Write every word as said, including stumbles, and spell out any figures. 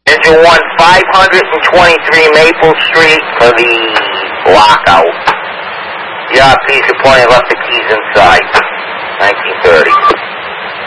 Engine one, five twenty-three Maple Street for the lockout. The R P's appointed left the keys inside. nineteen thirty.